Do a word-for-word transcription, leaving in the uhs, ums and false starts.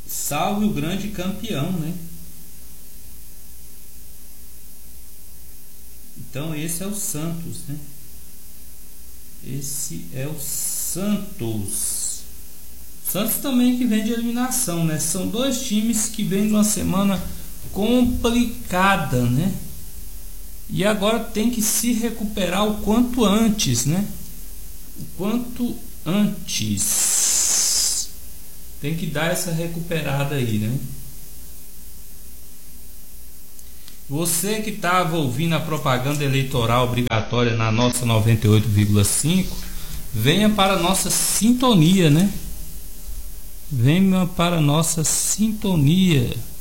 Salve o grande campeão, né? Então esse é o Santos, né? Esse é o Santos. Santos também que vem de eliminação, né? São dois times que vêm de uma semana complicada, né? E agora tem que se recuperar o quanto antes, né? O quanto antes. Tem que dar essa recuperada aí, né? Você que estava ouvindo a propaganda eleitoral obrigatória na nossa noventa e oito vírgula cinco, venha para a nossa sintonia, né? Venha para a nossa sintonia.